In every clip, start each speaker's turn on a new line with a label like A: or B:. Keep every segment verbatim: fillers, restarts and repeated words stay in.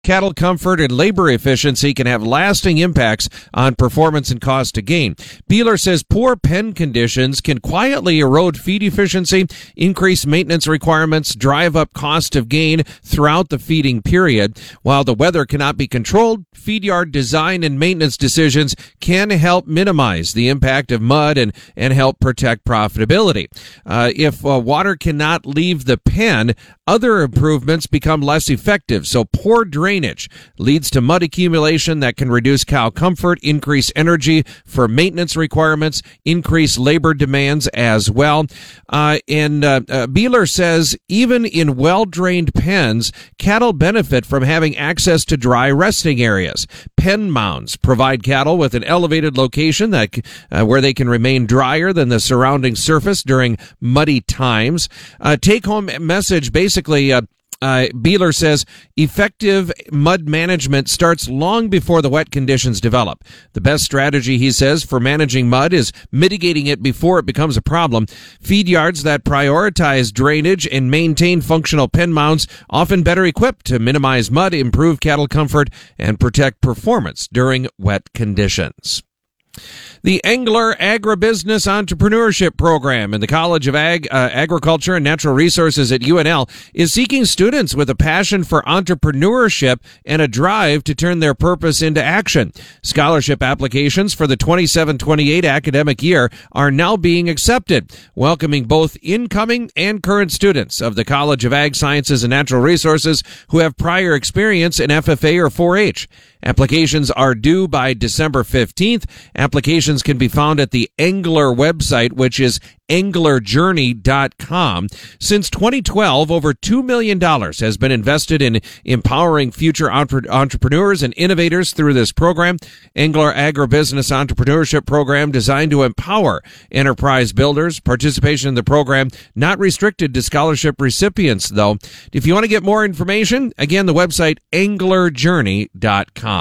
A: Cattle comfort and labor efficiency can have lasting impacts on performance and cost to gain. Beeler says poor pen conditions can quietly erode feed efficiency, increase maintenance requirements, drive up cost of gain throughout the feeding period. While the weather cannot be controlled, feed yard design and maintenance decisions can help minimize the impact of mud and, and help protect profitability. Uh, if uh, water cannot leave the pen, other improvements become less effective. So poor drainage leads to mud accumulation that can reduce cow comfort, increase energy for maintenance requirements, increase labor demands as well. Uh, and uh, uh, Beeler says even in well-drained pens, cattle benefit from having access to dry resting areas. Pen mounds provide cattle with an elevated location that uh, where they can remain drier than the surrounding surface during muddy times. Uh, take-home message basically Uh, uh, Beeler says effective mud management starts long before the wet conditions develop. The best strategy, he says, for managing mud is mitigating it before it becomes a problem. Feed yards that prioritize drainage and maintain functional pen mounds often better equipped to minimize mud, improve cattle comfort, and protect performance during wet conditions. The Engler Agribusiness Entrepreneurship Program in the College of Ag, uh, Agriculture and Natural Resources at U N L is seeking students with a passion for entrepreneurship and a drive to turn their purpose into action. Scholarship applications for the twenty-seven twenty-eight academic year are now being accepted, welcoming both incoming and current students of the College of Ag Sciences and Natural Resources who have prior experience in F F A or four H. Applications are due by December fifteenth. Applications can be found at the Engler website, which is engler journey dot com. Since twenty twelve, over two million dollars has been invested in empowering future entre- entrepreneurs and innovators through this program. Engler Agribusiness Entrepreneurship Program designed to empower enterprise builders. Participation in the program not restricted to scholarship recipients, though. If you want to get more information, again, the website engler journey dot com.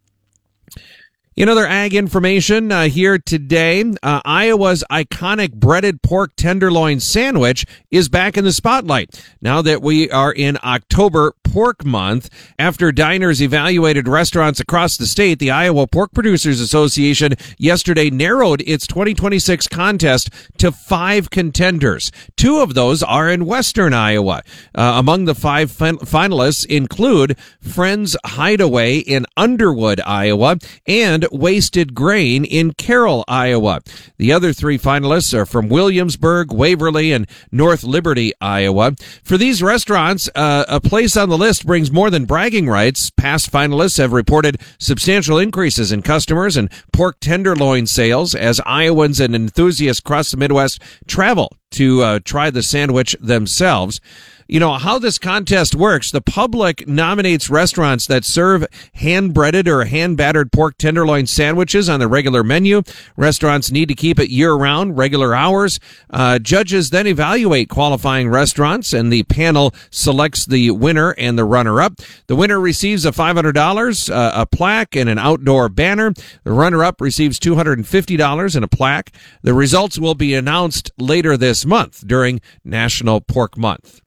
A: In other ag information uh, here today, uh, Iowa's iconic breaded pork tenderloin sandwich is back in the spotlight now that we are in October Pork Month. After diners evaluated restaurants across the state, the Iowa Pork Producers Association yesterday narrowed its twenty twenty-six contest to five contenders. Two of those are in western Iowa. Uh, among the five fin- finalists include Friends Hideaway in Underwood, Iowa, and Wasted Grain in Carroll, Iowa. The other three finalists are from Williamsburg, Waverly, and North Liberty, Iowa. For these restaurants, uh, a place on the list brings more than bragging rights. Past finalists have reported substantial increases in customers and pork tenderloin sales as Iowans and enthusiasts across the Midwest travel to uh, try the sandwich themselves. You know, how this contest works, the public nominates restaurants that serve hand-breaded or hand-battered pork tenderloin sandwiches on the regular menu. Restaurants need to keep it year-round, regular hours. Uh, judges then evaluate qualifying restaurants, and the panel selects the winner and the runner-up. The winner receives a five hundred dollars, uh, a plaque, and an outdoor banner. The runner-up receives two hundred fifty dollars and a plaque. The results will be announced later this month during National Pork Month.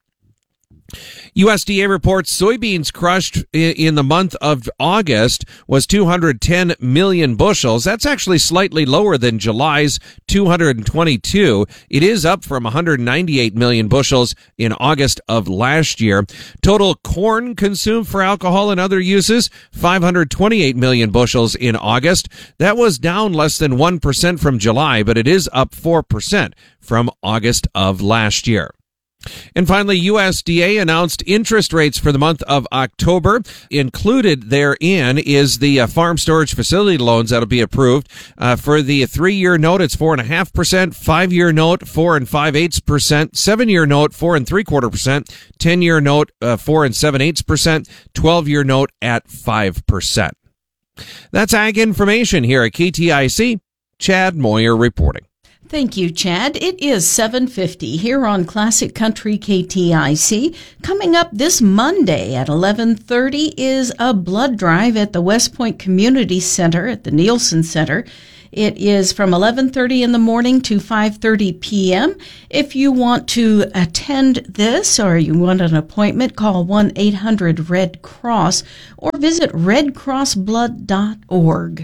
A: U S D A reports soybeans crushed in the month of August was two hundred ten million bushels. That's actually slightly lower than July's two hundred twenty-two. It is up from one hundred ninety-eight million bushels in August of last year. Total corn consumed for alcohol and other uses, five hundred twenty-eight million bushels in August. That was down less than one percent from July, but it is up four percent from August of last year. And finally, U S D A announced interest rates for the month of October. Included therein is the uh, farm storage facility loans that'll be approved. Uh, for the three-year note, it's four and a half percent. Five-year note, four and five-eighths percent. Seven-year note, four and three-quarter percent. Ten-year note, uh, four and seven-eighths percent. Twelve-year note at five percent. That's ag information here at K T I C. Chad Moyer reporting.
B: Thank you, Chad. It is seven fifty here on Classic Country K T I C. Coming up this Monday at eleven thirty is a blood drive at the West Point Community Center at the Nielsen Center. It is from eleven thirty in the morning to five thirty p.m. If you want to attend this or you want an appointment, call one eight hundred red cross or visit red cross blood dot org.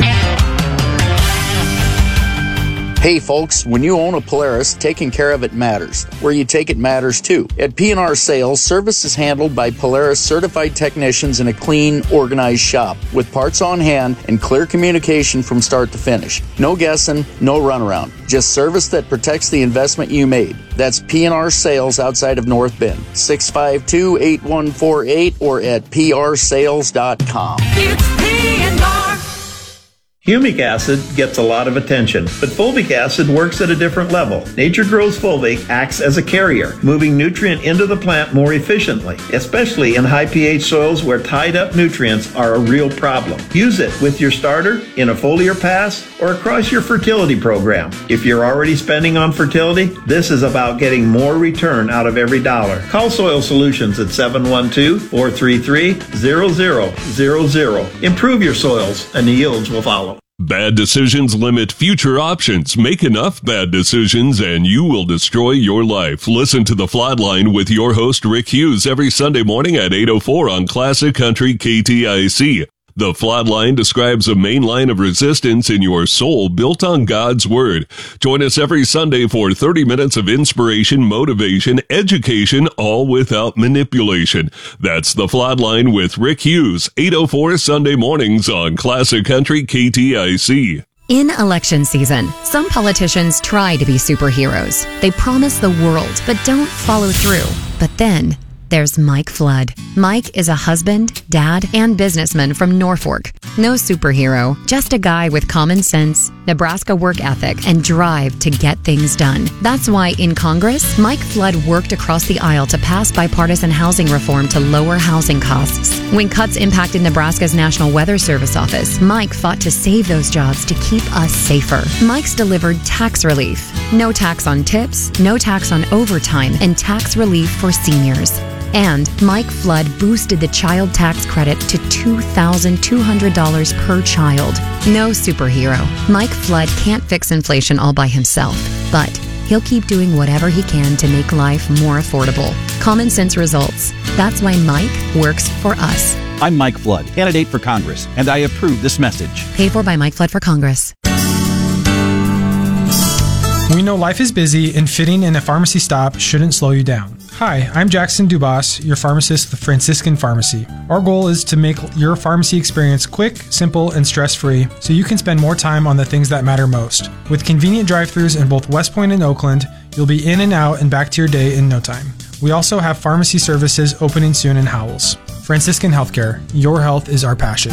C: Hey folks, when you own a Polaris, taking care of it matters. Where you take it matters too. At P and R Sales, service is handled by Polaris certified technicians in a clean, organized shop with parts on hand and clear communication from start to finish. No guessing, no runaround. Just service that protects the investment you made. That's P and R Sales outside of North Bend. six five two, eight one four eight or at p r sales dot com.
D: It's P and R.
E: Humic acid gets a lot of attention, but fulvic acid works at a different level. Nature Grows Fulvic acts as a carrier, moving nutrient into the plant more efficiently, especially in high pH soils where tied up nutrients are a real problem. Use it with your starter, in a foliar pass, or across your fertility program. If you're already spending on fertility, this is about getting more return out of every dollar. Call Soil Solutions at seven one two, four three three, zero zero zero zero. Improve your soils and the yields will follow.
F: Bad decisions limit future options. Make enough bad decisions and you will destroy your life. Listen to The Flatline with your host Rick Hughes every Sunday morning at eight oh four on Classic Country K T I C. The Flatline describes a main line of resistance in your soul built on God's Word. Join us every Sunday for thirty minutes of inspiration, motivation, education, all without manipulation. That's The Flatline with Rick Hughes, eight oh four Sunday mornings on Classic Country K T I C.
G: In election season, some politicians try to be superheroes. They promise the world, but don't follow through. But then there's Mike Flood. Mike is a husband, dad, and businessman from Norfolk. No superhero, just a guy with common sense, Nebraska work ethic, and drive to get things done. That's why in Congress, Mike Flood worked across the aisle to pass bipartisan housing reform to lower housing costs. When cuts impacted Nebraska's National Weather Service office, Mike fought to save those jobs to keep us safer. Mike's delivered tax relief. No tax on tips, no tax on overtime, and tax relief for seniors. And Mike Flood boosted the child tax credit to two thousand two hundred dollars per child. No superhero. Mike Flood can't fix inflation all by himself, but he'll keep doing whatever he can to make life more affordable. Common sense results. That's why Mike works for us.
H: I'm Mike Flood, candidate for Congress, and I approve this message.
G: Paid for by Mike Flood for Congress.
I: We know life is busy and fitting in a pharmacy stop shouldn't slow you down. Hi, I'm Jackson Dubas, your pharmacist with Franciscan Pharmacy. Our goal is to make your pharmacy experience quick, simple, and stress-free so you can spend more time on the things that matter most. With convenient drive-thrus in both West Point and Oakland, you'll be in and out and back to your day in no time. We also have pharmacy services opening soon in Howells. Franciscan Healthcare, your health is our passion.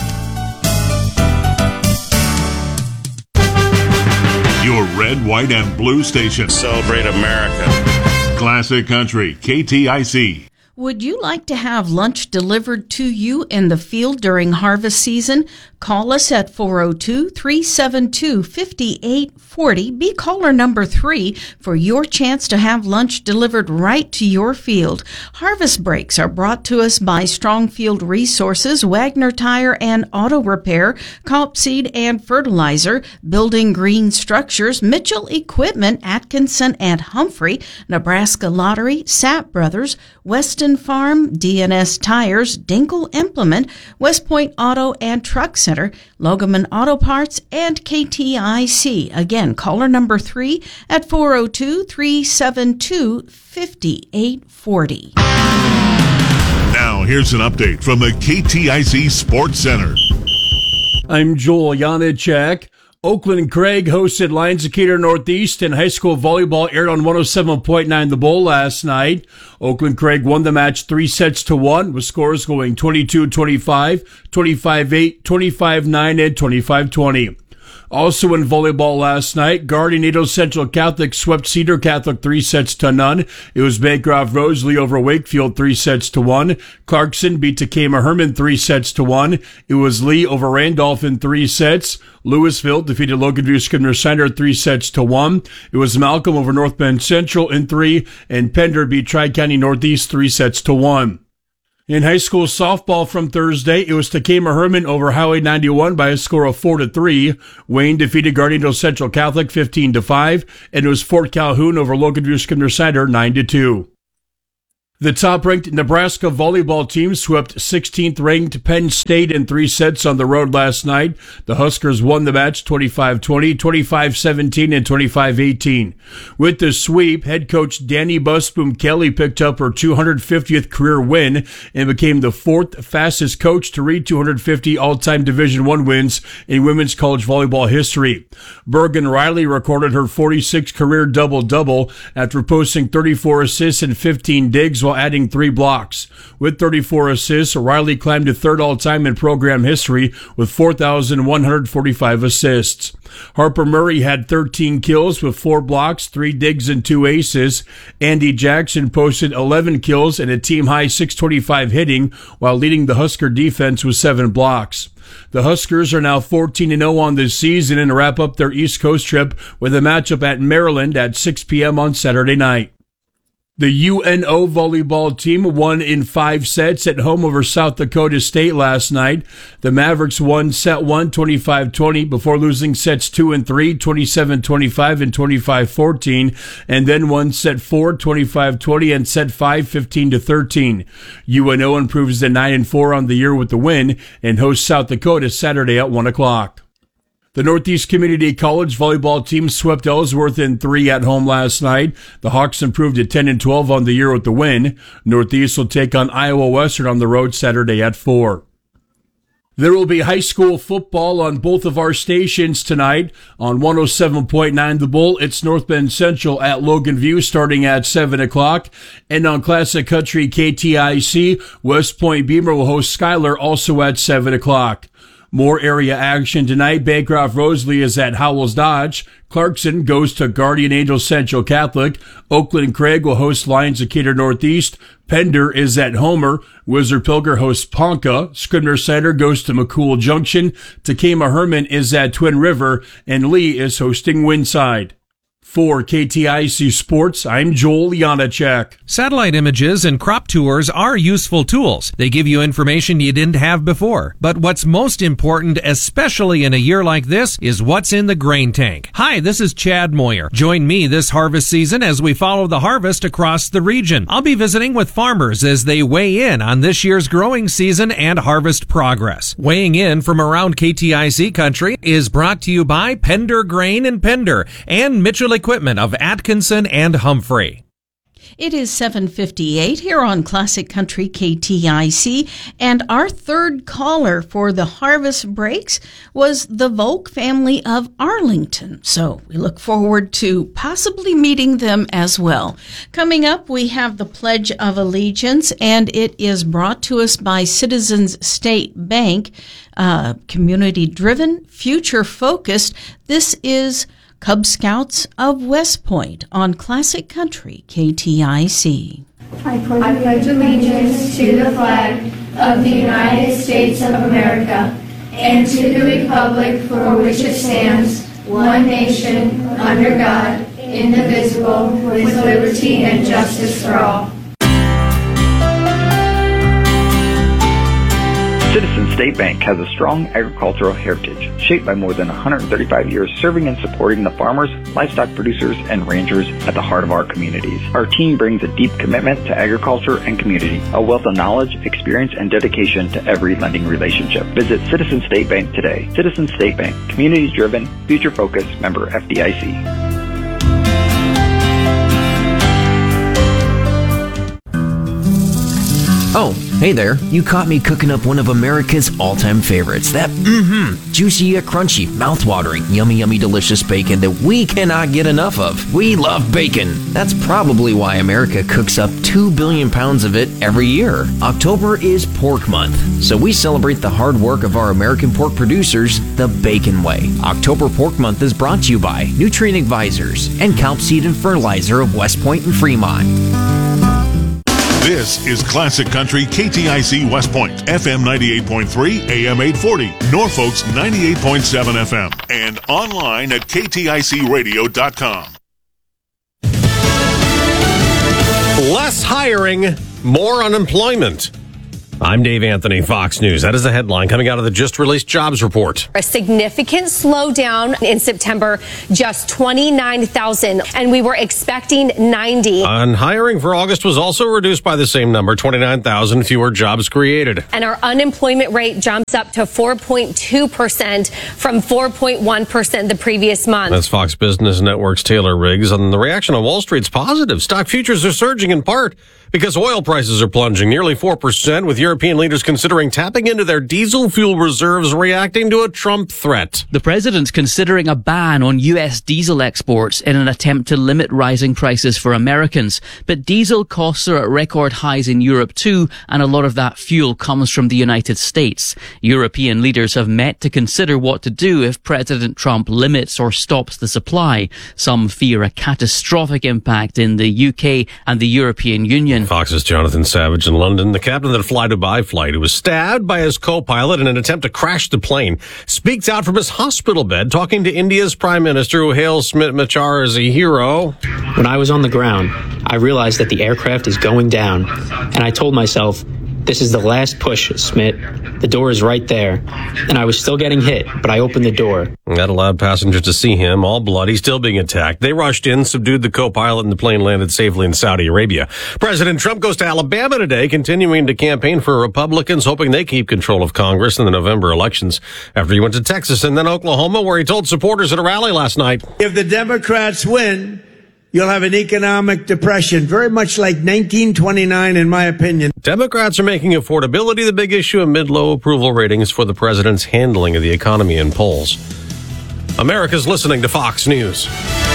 J: Your red, white, and blue station.
K: Celebrate America.
J: Classic Country, K T I C.
B: Would you like to have lunch delivered to you in the field during harvest season? Call us at four oh two, three seven two, five eight four oh. Be caller number three for your chance to have lunch delivered right to your field. Harvest breaks are brought to us by Strong Field Resources, Wagner Tire and Auto Repair, Culp Seed and Fertilizer, Building Green Structures, Mitchell Equipment, Atkinson and Humphrey, Nebraska Lottery, Sapp Brothers, Weston Farm, D N S Tires, Dinkle Implement, West Point Auto and Truck Center, Logaman Auto Parts, and K T I C. Again, caller number three at four oh two, three seven two, five eight four oh.
J: Now, here's an update from the K T I C Sports Center.
L: I'm Joel Janicek. Oakland Craig hosted Lions Decatur Northeast, and high school volleyball aired on one oh seven point nine The Bull last night. Oakland Craig won the match three sets to one, with scores going twenty-two twenty-five, twenty-five eight, twenty-five nine, and twenty-five twenty. Also in volleyball last night, Guardian Angels Central Catholic swept Cedar Catholic three sets to none. It was Bancroft Rosalie over Wakefield three sets to one. Clarkson beat Takema Herman three sets to one. It was Lee over Randolph in three sets. Louisville defeated Logan View Scribner Center three sets to one. It was Malcolm over North Bend Central in three, and Pender beat Tri-County Northeast three sets to one. In high school softball from Thursday, it was Takema Herman over Highway ninety-one by a score of four to three. Wayne defeated Guardian Angels Central Catholic fifteen to five, and it was Fort Calhoun over Logan View Scribner Center nine to two. The top-ranked Nebraska volleyball team swept sixteenth-ranked Penn State in three sets on the road last night. The Huskers won the match twenty-five twenty, twenty-five seventeen, and twenty-five eighteen. With the sweep, head coach Danny Busboom Kelly picked up her two hundred fiftieth career win and became the fourth fastest coach to reach two hundred fifty all-time Division I wins in women's college volleyball history. Bergen Riley recorded her forty-sixth career double-double after posting thirty-four assists and fifteen digs while adding three blocks. With thirty-four assists, Riley climbed to third all-time in program history with four thousand one hundred forty-five assists. Harper Murray had thirteen kills with four blocks, three digs, and two aces. Andy Jackson posted eleven kills and a team-high six twenty-five hitting while leading the Husker defense with seven blocks. The Huskers are now fourteen and oh on this season and wrap up their East Coast trip with a matchup at Maryland at six p.m. on Saturday night. The U N O volleyball team won in five sets at home over South Dakota State last night. The Mavericks won set one, twenty-five twenty, before losing sets two and three, twenty-seven twenty-five and twenty-five fourteen, and then won set four, twenty-five twenty, and set five, fifteen to thirteen. U N O improves to nine and four on the year with the win and hosts South Dakota Saturday at one o'clock. The Northeast Community College volleyball team swept Ellsworth in three at home last night. The Hawks improved to ten and twelve on the year with the win. Northeast will take on Iowa Western on the road Saturday at four. There will be high school football on both of our stations tonight. On one oh seven point nine The Bull, it's North Bend Central at Logan View starting at seven o'clock. And on Classic Country K T I C, West Point Beamer will host Schuyler also at seven o'clock. More area action tonight. Bancroft Rosalie is at Howells Dodge. Clarkson goes to Guardian Angels Central Catholic. Oakland Craig will host Lions Decatur Northeast. Pender is at Homer. Whizzer Pilger hosts Ponca. Scribner Center goes to McCool Junction. Takema Herman is at Twin River. And Lee is hosting Windside. For K T I C Sports, I'm Joel Janacek.
A: Satellite images and crop tours are useful tools. They give you information you didn't have before. But what's most important, especially in a year like this, is what's in the grain tank. Hi, this is Chad Moyer. Join me this harvest season as we follow the harvest across the region. I'll be visiting with farmers as they weigh in on this year's growing season and harvest progress. Weighing in from around K T I C country is brought to you by Pender Grain and Pender and Mitchell Equipment of Atkinson and Humphrey.
B: It is seven fifty-eight here on Classic Country K T I C, and our third caller for the Harvest Breaks was the Volk family of Arlington. So we look forward to possibly meeting them as well. Coming up, we have the Pledge of Allegiance, and it is brought to us by Citizens State Bank, uh, community-driven, future-focused. This is Cub Scouts of West Point on Classic Country K T I C.
D: I pledge allegiance to the flag of the United States of America and to the republic for which it stands, one nation, under God, indivisible, with liberty and justice for all.
K: Citizens State Bank has a strong agricultural heritage, shaped by more than one hundred thirty-five years serving and supporting the farmers, livestock producers, and ranchers at the heart of our communities. Our team brings a deep commitment to agriculture and community, a wealth of knowledge, experience, and dedication to every lending relationship. Visit Citizens State Bank today. Citizens State Bank, community-driven, future-focused, member F D I C.
M: Oh, Hey there, you caught me cooking up one of America's all-time favorites. That mm-hmm, juicy yet crunchy, mouth-watering, yummy, yummy, delicious bacon that we cannot get enough of. We love bacon. That's probably why America cooks up two billion pounds of it every year. October is Pork Month, so we celebrate the hard work of our American pork producers the bacon way. October Pork Month is brought to you by Nutrient Advisors and Calp Seed and Fertilizer of West Point and Fremont.
J: This is Classic Country K T I C West Point, F M ninety-eight point three, A M eight forty, Norfolk's ninety-eight point seven F M, and online at K T I C radio dot com.
N: Less hiring, more unemployment. I'm Dave Anthony, Fox News. That is the headline coming out of the just-released jobs report.
O: A significant slowdown in September, just twenty-nine thousand, and we were expecting ninety.
N: And hiring for August was also reduced by the same number, twenty-nine thousand fewer jobs created.
O: And our unemployment rate jumps up to four point two percent from four point one percent the previous month.
N: That's Fox Business Network's Taylor Riggs. And the reaction on Wall Street's positive. Stock futures are surging in part because oil prices are plunging nearly four percent, with European leaders considering tapping into their diesel fuel reserves, reacting to a Trump threat.
P: The president's considering a ban on U S diesel exports in an attempt to limit rising prices for Americans. But diesel costs are at record highs in Europe too, and a lot of that fuel comes from the United States. European leaders have met to consider what to do if President Trump limits or stops the supply. Some fear a catastrophic impact in the U K and the European Union.
N: Fox's Jonathan Savage in London. The captain of the Fly Dubai flight, who was stabbed by his co-pilot in an attempt to crash the plane, speaks out from his hospital bed, talking to India's Prime Minister, who hails Smit Machar as a hero.
Q: When I was on the ground, I realized that the aircraft is going down, and I told myself, this is the last push, Smit. The door is right there. And I was still getting hit, but I opened the door.
N: That allowed passengers to see him, all bloody, still being attacked. They rushed in, subdued the co-pilot, and the plane landed safely in Saudi Arabia. President Trump goes to Alabama today, continuing to campaign for Republicans, hoping they keep control of Congress in the November elections, after he went to Texas and then Oklahoma, where he told supporters at a rally last night.
R: If the Democrats win, you'll have an economic depression, very much like nineteen twenty-nine, in my opinion.
N: Democrats are making affordability the big issue amid low approval ratings for the president's handling of the economy in polls. America's listening to Fox News.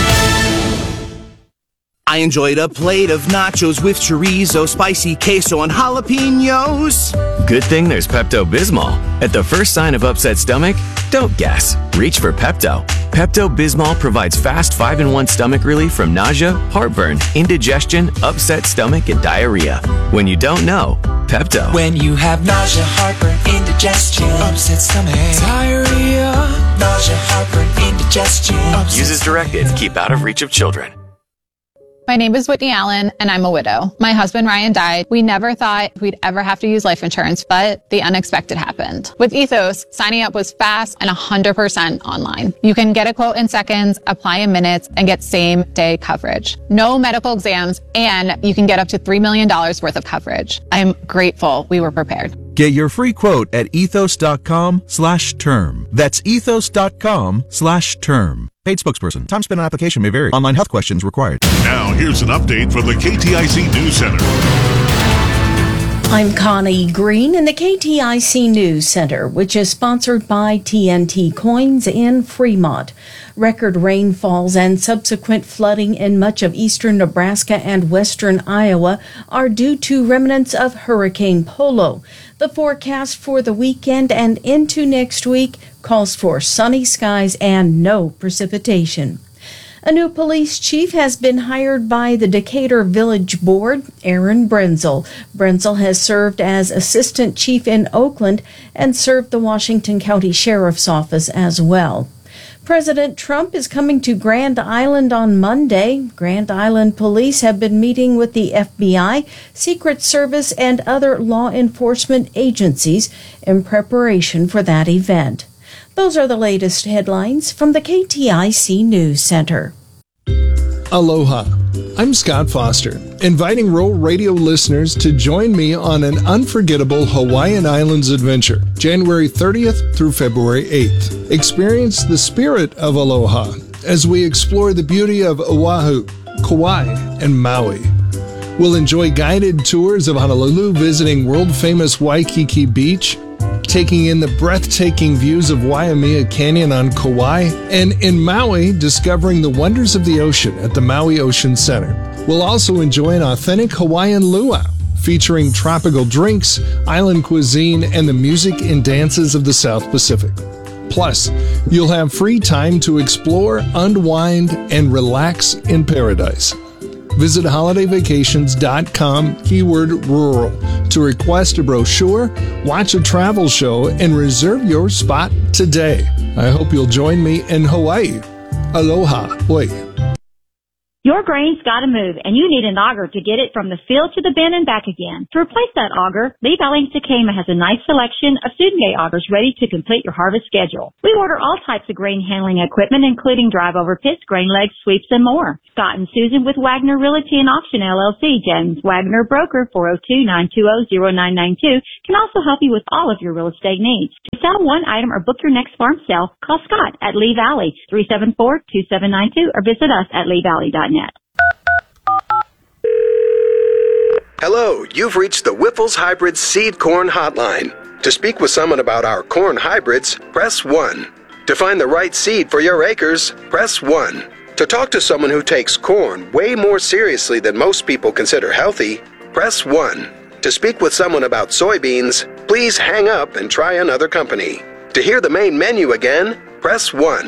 S: I enjoyed a plate of nachos with chorizo, spicy queso, and jalapenos.
T: Good thing there's Pepto-Bismol. At the first sign of upset stomach, don't guess. Reach for Pepto. Pepto-Bismol provides fast five in one stomach relief from nausea, heartburn, indigestion, upset stomach, and diarrhea. When you don't know, Pepto.
U: When you have nausea, heartburn, indigestion, upset stomach, diarrhea, nausea, heartburn, indigestion.
T: Use as directed. Keep out of reach of children.
V: My name is Whitney Allen, and I'm a widow. My husband, Ryan, died. We never thought we'd ever have to use life insurance, but the unexpected happened. With Ethos, signing up was fast and one hundred percent online. You can get a quote in seconds, apply in minutes, and get same-day coverage. No medical exams, and you can get up to three million dollars worth of coverage. I'm grateful we were prepared.
W: Get your free quote at ethos.com slash term. That's ethos.com slash term. Paid spokesperson. Time spent on application may vary. Online health questions required.
J: Now, here's an update from the K T I C News Center.
B: I'm Connie Green in the K T I C News Center, which is sponsored by T N T Coins in Fremont. Record rainfalls and subsequent flooding in much of eastern Nebraska and western Iowa are due to remnants of Hurricane Polo. The forecast for the weekend and into next week calls for sunny skies and no precipitation. A new police chief has been hired by the Decatur Village Board, Aaron Brenzel. Brenzel has served as assistant chief in Oakland and served the Washington County Sheriff's Office as well. President Trump is coming to Grand Island on Monday. Grand Island police have been meeting with the F B I, Secret Service, and other law enforcement agencies in preparation for that event. Those are the latest headlines from the K T I C News Center.
X: Aloha. I'm Scott Foster, inviting Rural Radio listeners to join me on an unforgettable Hawaiian Islands adventure, January thirtieth through February eighth. Experience the spirit of aloha as we explore the beauty of Oahu, Kauai, and Maui. We'll enjoy guided tours of Honolulu, visiting world-famous Waikiki Beach, taking in the breathtaking views of Waimea Canyon on Kauai, and in Maui, discovering the wonders of the ocean at the Maui Ocean Center. We'll also enjoy an authentic Hawaiian luau, featuring tropical drinks, island cuisine, and the music and dances of the South Pacific. Plus, you'll have free time to explore, unwind, and relax in paradise. Visit holiday vacations dot com, keyword rural, to request a brochure, watch a travel show, and reserve your spot today. I hope you'll join me in Hawaii. Aloha. Oi.
C: Your grain's got to move, and you need an auger to get it from the field to the bin and back again. To replace that auger, Lee Valley Sakema has a nice selection of student day augers ready to complete your harvest schedule. We order all types of grain handling equipment, including drive-over pits, grain legs, sweeps, and more. Scott and Susan with Wagner Realty and Auction L L C, James Wagner Broker, four oh two, nine two oh, oh nine nine two, can also help you with all of your real estate needs. To sell one item or book your next farm sale, call Scott at Lee Valley, three seven four, two seven nine two, or visit us at lee valley dot net.
E: Hello, you've reached the Whiffles Hybrid Seed Corn Hotline. To speak with someone about our corn hybrids, press one. To find the right seed for your acres, press one. To talk to someone who takes corn way more seriously than most people consider healthy, press one. To speak with someone about soybeans, please hang up and try another company. To hear the main menu again, press one.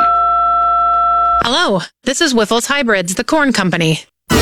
F: Hello, this is Whiffles Hybrids, the corn company.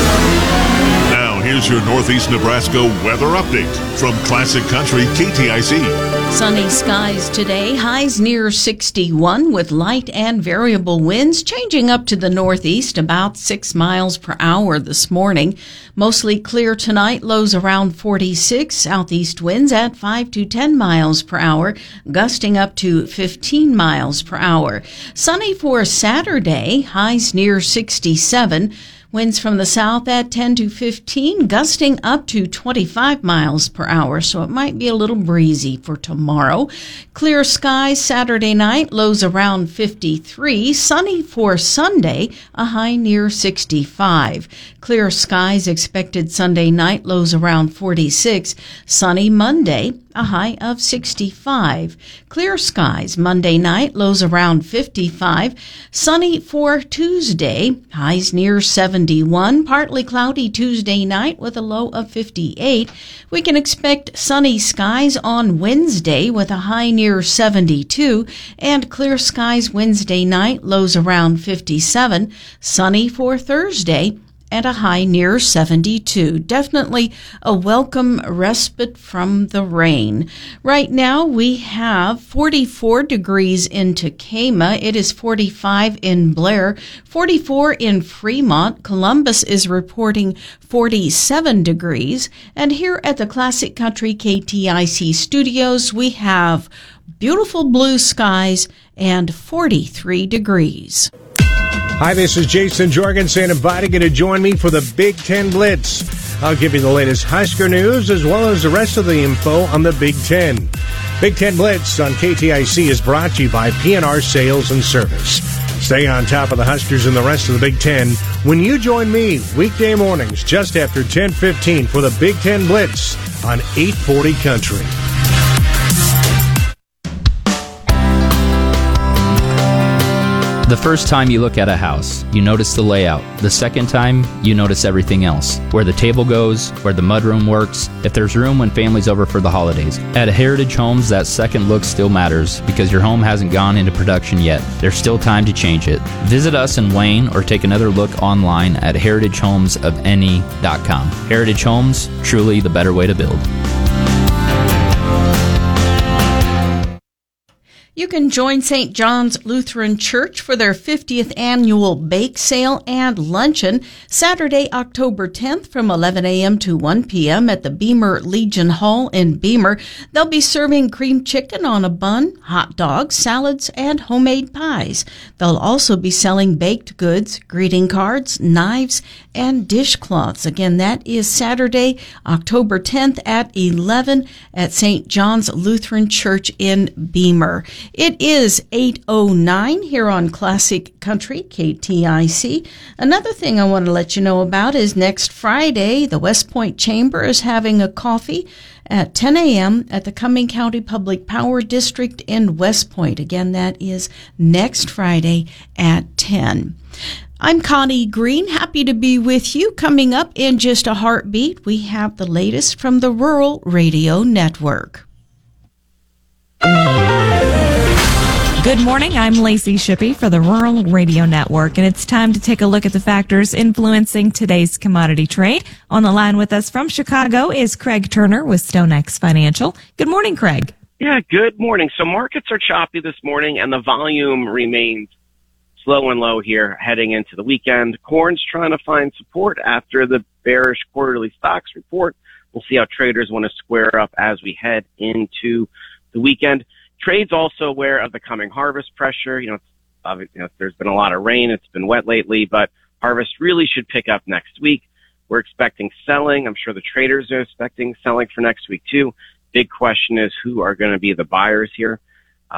J: Now, here's your Northeast Nebraska weather update from Classic Country K T I C.
B: Sunny skies today, highs near sixty-one with light and variable winds changing up to the northeast about six miles per hour this morning. Mostly clear tonight, lows around forty-six, southeast winds at five to ten miles per hour, gusting up to fifteen miles per hour. Sunny for Saturday, highs near sixty-seven. Winds from the south at ten to fifteen, gusting up to twenty-five miles per hour, so it might be a little breezy for tomorrow. Clear skies Saturday night, lows around fifty-three. Sunny for Sunday, a high near sixty-five. Clear skies expected Sunday night, lows around forty-six. Sunny Monday, a high of sixty-five. Clear skies Monday night, lows around fifty-five. Sunny for Tuesday, highs near seventy-one. Partly cloudy Tuesday night with a low of fifty-eight. We can expect sunny skies on Wednesday with a high near seventy-two. And clear skies Wednesday night, lows around fifty-seven. Sunny for Thursday, and a high near seventy-two. Definitely a welcome respite from the rain. Right now we have forty-four degrees in Takema. It is forty-five in Blair, forty-four in Fremont. Columbus is reporting forty-seven degrees. And here at the Classic Country K T I C studios, we have beautiful blue skies and forty-three degrees.
H: Hi, this is Jason Jorgensen inviting you to join me for the Big Ten Blitz. I'll give you the latest Husker news as well as the rest of the info on the Big Ten. Big Ten Blitz on K T I C is brought to you by P and R Sales and Service. Stay on top of the Huskers and the rest of the Big Ten when you join me weekday mornings just after ten fifteen for the Big Ten Blitz on eight forty Country.
Y: The first time you look at a house, you notice the layout. The second time, you notice everything else. Where the table goes, where the mudroom works, if there's room when family's over for the holidays. At Heritage Homes, that second look still matters because your home hasn't gone into production yet. There's still time to change it. Visit us in Wayne or take another look online at heritage homes of n e dot com. Heritage Homes, truly the better way to build.
B: You can join Saint John's Lutheran Church for their fiftieth annual bake sale and luncheon Saturday, October tenth from eleven a.m. to one p.m. at the Beamer Legion Hall in Beamer. They'll be serving cream chicken on a bun, hot dogs, salads, and homemade pies. They'll also be selling baked goods, greeting cards, knives, and dishcloths. Again, that is Saturday, October tenth at eleven at Saint John's Lutheran Church in Beamer. It is eight oh nine here on Classic Country, K T I C. Another thing I want to let you know about is next Friday, the West Point Chamber is having a coffee at ten a.m. at the Cumming County Public Power District in West Point. Again, that is next Friday at ten. I'm Connie Green, happy to be with you. Coming up in just a heartbeat, we have the latest from the Rural Radio Network.
A: Good morning, I'm Lacey Shippey for the Rural Radio Network, and it's time to take a look at the factors influencing today's commodity trade. On the line with us from Chicago is Craig Turner with StoneX Financial. Good morning, Craig.
D: Yeah, good morning. So markets are choppy this morning, and the volume remains slow and low here heading into the weekend. Corn's trying to find support after the bearish quarterly stocks report. We'll see how traders want to square up as we head into the weekend. Trade's also aware of the coming harvest pressure. You know, it's, you know, there's been a lot of rain. It's been wet lately, but harvest really should pick up next week. We're expecting selling. I'm sure the traders are expecting selling for next week too. Big question is who are going to be the buyers here.